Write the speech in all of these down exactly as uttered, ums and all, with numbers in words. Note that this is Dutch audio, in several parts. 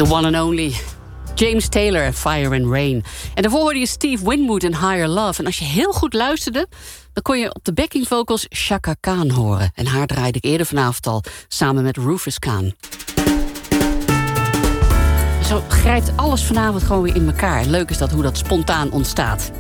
The one and only James Taylor, Fire and Rain. En daarvoor hoorde je Steve Winwood en Higher Love. En als je heel goed luisterde, dan kon je op de backing vocals Chaka Khan horen. En haar draaide ik eerder vanavond al, samen met Rufus Khan. Zo grijpt alles vanavond gewoon weer in elkaar. Leuk is dat, hoe dat spontaan ontstaat.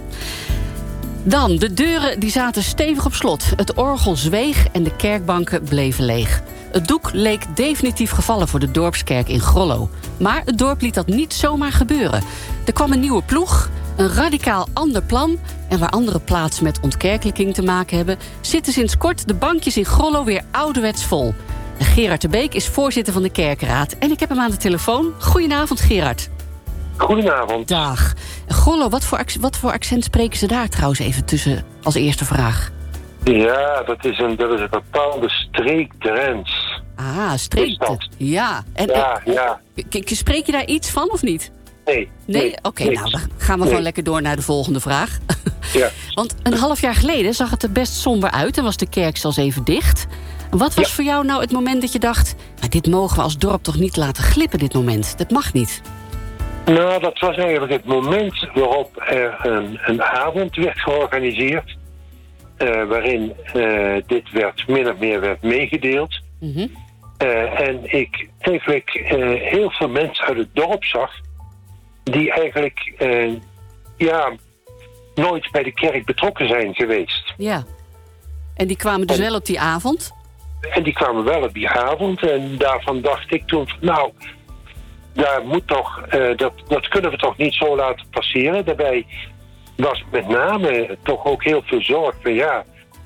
Dan, de deuren die zaten stevig op slot. Het orgel zweeg en de kerkbanken bleven leeg. Het doek leek definitief gevallen voor de dorpskerk in Grollo. Maar het dorp liet dat niet zomaar gebeuren. Er kwam een nieuwe ploeg, een radicaal ander plan. En waar andere plaatsen met ontkerkelijking te maken hebben, zitten sinds kort de bankjes in Grollo weer ouderwets vol. En Gerard de Beek is voorzitter van de kerkenraad. En ik heb hem aan de telefoon. Goedenavond, Gerard. Goedenavond. Dag. Grollo, wat voor, wat voor accent spreken ze daar trouwens even tussen als eerste vraag? Ja, dat is een, dat is een bepaalde streek Drents. Ah, streek. Ja. En, ja, en, ja. K- spreek je daar iets van of niet? Nee. Nee? nee Oké, okay, nou dan gaan we nee. gewoon lekker door naar de volgende vraag. Ja. Want een half jaar geleden zag het er best somber uit en was de kerk zelfs even dicht. Wat was ja. voor jou nou het moment dat je dacht, nou, dit mogen we als dorp toch niet laten glippen, dit moment? Dat mag niet. Nou, dat was eigenlijk het moment waarop er een, een avond werd georganiseerd. Uh, waarin uh, dit werd min of meer werd meegedeeld. Mm-hmm. Uh, en ik eigenlijk uh, heel veel mensen uit het dorp zag die eigenlijk uh, ja, nooit bij de kerk betrokken zijn geweest. Ja. En die kwamen dus en, wel op die avond? En die kwamen wel op die avond. En daarvan dacht ik toen, nou, daar moet toch, uh, dat, dat kunnen we toch niet zo laten passeren. Daarbij was met name toch ook heel veel zorg van ja,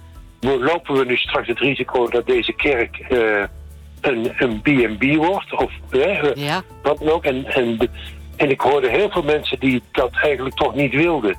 lopen we nu straks het risico dat deze kerk uh, een, een B en B wordt of uh, ja. wat dan ook. En, en, de, en ik hoorde heel veel mensen die dat eigenlijk toch niet wilden.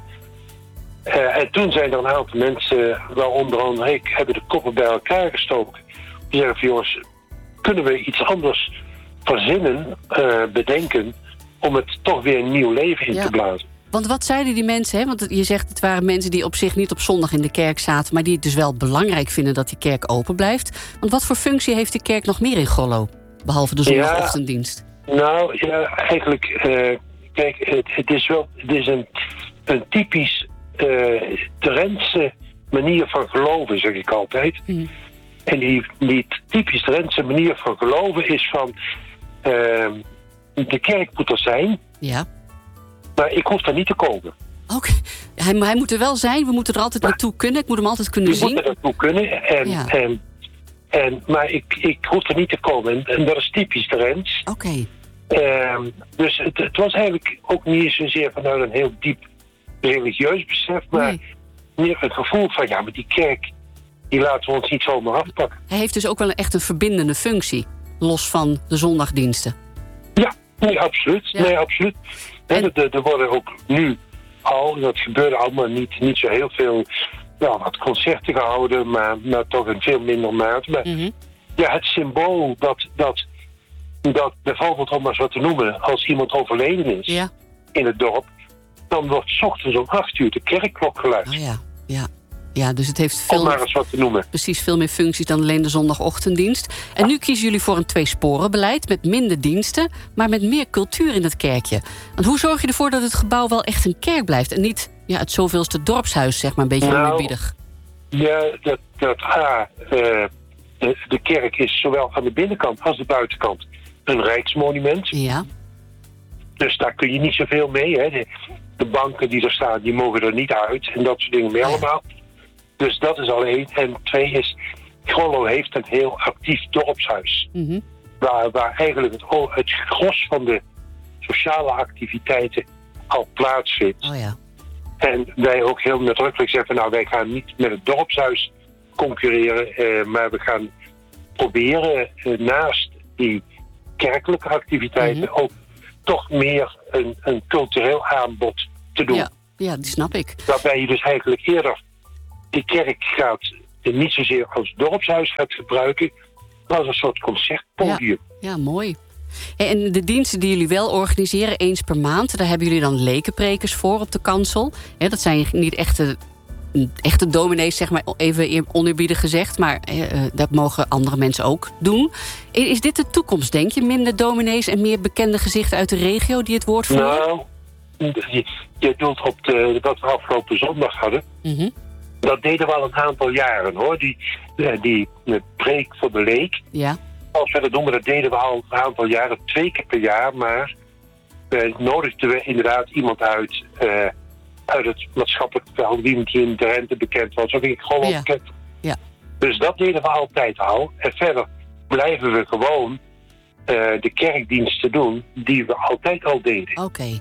Uh, en toen zijn er een aantal mensen, waaronder andere ik, hebben de koppen bij elkaar gestoken. Die zeggen van jongens, kunnen we iets anders verzinnen, uh, bedenken, om het toch weer een nieuw leven in ja. te blazen. Want wat zeiden die mensen? Hè? Want je zegt het waren mensen die op zich niet op zondag in de kerk zaten, maar die het dus wel belangrijk vinden dat die kerk open blijft. Want wat voor functie heeft de kerk nog meer in Grollo? Behalve de zondagochtenddienst. Ja, nou ja, eigenlijk, uh, kijk, het, het is wel het is een, een typisch uh, Drentse manier van geloven, zeg ik altijd. Hmm. En die, die typisch Drentse manier van geloven is van uh, de kerk moet er zijn. Ja. Maar ik hoef daar niet te komen. Oké, okay. hij, hij moet er wel zijn. We moeten er altijd maar, naartoe kunnen. Ik moet hem altijd kunnen je zien. Je moet er naartoe kunnen. En, ja. en, en, maar ik, ik hoef er niet te komen. En, en dat is typisch Drents. Oké. Okay. Um, dus het, het was eigenlijk ook niet zozeer vanuit een heel diep religieus besef. Maar nee. meer het gevoel van, ja, maar die kerk, die laten we ons niet zomaar afpakken. Hij heeft dus ook wel echt een verbindende functie. Los van de zondagdiensten. Ja, nee, absoluut. Ja. Nee, absoluut. En... Er, er worden ook nu al, dat gebeurde allemaal niet, niet zo heel veel, nou, wat concerten gehouden, maar, maar toch in veel minder mate. Maar mm-hmm. ja, het symbool dat, dat, dat bijvoorbeeld, om maar zo te noemen, als iemand overleden is ja. in het dorp, dan wordt 's ochtends om acht uur de kerkklok geluid. Oh ja, ja. Ja, dus het heeft veel, om maar eens wat te noemen. Precies veel meer functies dan alleen de zondagochtenddienst. En ja. nu kiezen jullie voor een tweesporenbeleid met minder diensten, maar met meer cultuur in het kerkje. Want hoe zorg je ervoor dat het gebouw wel echt een kerk blijft en niet ja, het zoveelste dorpshuis, zeg maar, een beetje nou, onerbiedig? Ja, dat, dat A, uh, de, de kerk is zowel aan de binnenkant als de buitenkant een rijksmonument. Ja. Dus daar kun je niet zoveel mee. Hè. De, de banken die er staan, die mogen er niet uit en dat soort dingen meer allemaal. Dus dat is al één. En twee is, Grollo heeft een heel actief dorpshuis. Mm-hmm. Waar, waar eigenlijk het, het gros van de sociale activiteiten al plaatsvindt. Oh ja. En wij ook heel nadrukkelijk zeggen, nou wij gaan niet met het dorpshuis concurreren. Eh, maar we gaan proberen eh, naast die kerkelijke activiteiten mm-hmm. ook toch meer een, een cultureel aanbod te doen. Ja, ja, die snap ik. Waarbij je dus eigenlijk eerder de kerk gaat niet zozeer als dorpshuis gaat gebruiken, maar als een soort concertpodium. Ja, ja, mooi. En de diensten die jullie wel organiseren, eens per maand, daar hebben jullie dan lekenprekers voor op de kansel. Dat zijn niet echte echte dominees, zeg maar even oneerbiedig gezegd, maar uh, dat mogen andere mensen ook doen. Is dit de toekomst, denk je? Minder dominees en meer bekende gezichten uit de regio die het woord voeren? Nou, je, je doelt op de, wat we afgelopen zondag hadden. Mm-hmm. Dat deden we al een aantal jaren, hoor. Die, die, die preek voor de leek. Ja. Als we dat noemen, dat deden we al een aantal jaren, twee keer per jaar. Maar uh, nodigden we inderdaad iemand uit, uh, uit het maatschappelijk veld, iemand die in de rente bekend was, of ik gewoon ja. bekend. Ja. Dus dat deden we altijd al. En verder blijven we gewoon uh, de kerkdiensten doen die we altijd al deden. Oké. Okay.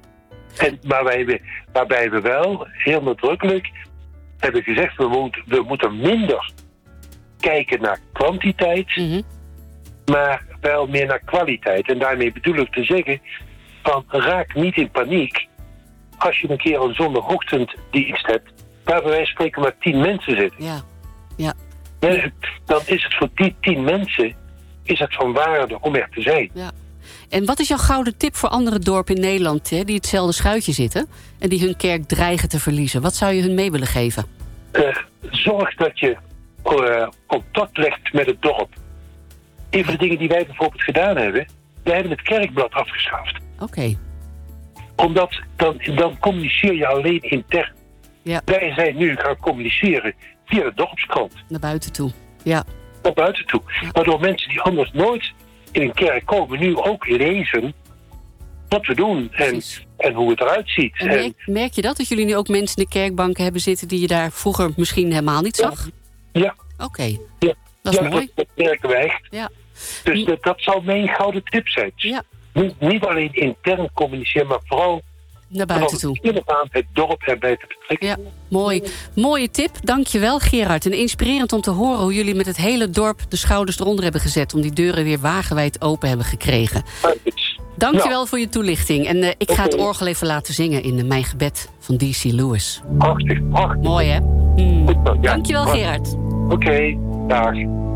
En waarbij we, waarbij we wel heel nadrukkelijk hebben gezegd, we, moet, we moeten minder kijken naar kwantiteit, mm-hmm. maar wel meer naar kwaliteit. En daarmee bedoel ik te zeggen, van raak niet in paniek als je een keer een zondagochtenddienst hebt, waar bij wijze van spreken maar tien mensen zitten. Ja. Ja. Ja, dan is het voor die tien mensen is het van waarde om er te zijn. Ja. En wat is jouw gouden tip voor andere dorpen in Nederland, hè, die hetzelfde schuitje zitten en die hun kerk dreigen te verliezen? Wat zou je hun mee willen geven? Uh, zorg dat je uh, contact legt met het dorp. Een van de dingen die wij bijvoorbeeld gedaan hebben, wij hebben het kerkblad afgeschaft. Oké. Okay. Omdat dan, dan communiceer je alleen intern. Ja. Wij zijn nu gaan communiceren via de dorpskrant. Naar buiten toe. Ja. Naar buiten toe. Ja. Waardoor mensen die anders nooit in een kerk komen nu ook lezen wat we doen en, en hoe het eruit ziet. En merk, merk je dat? Dat jullie nu ook mensen in de kerkbanken hebben zitten die je daar vroeger misschien helemaal niet zag? Ja. Oké. Okay. Ja. Dat is ja, mooi. Dat, dat merken we echt. Ja. Dus dat, dat zou mijn gouden tip zijn. Ja. Niet, niet alleen intern communiceren, maar vooral naar buiten toe. Inderdaad het dorp erbij te betrekken. Ja, mooi. Mooie tip. Dankjewel, Gerard. En inspirerend om te horen hoe jullie met het hele dorp de schouders eronder hebben gezet om die deuren weer wagenwijd open hebben gekregen. Dankjewel ja. voor je toelichting. En uh, ik ga het orgel even laten zingen in uh, Mijn Gebed van D C Lewis. Prachtig, prachtig. Mooi, hè? Mm. Ja, Dankjewel, Gerard. Oké, okay, dag.